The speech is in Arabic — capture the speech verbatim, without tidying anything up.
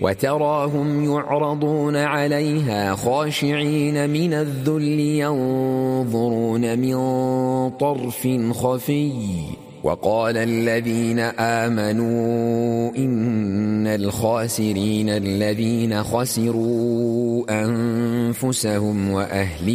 وتراهم يعرضون عليها خاشعين من الذل ينظرون من طرف خفي وقال الذين آمنوا إن الخاسرين الذين خسروا أنفسهم وأهليهم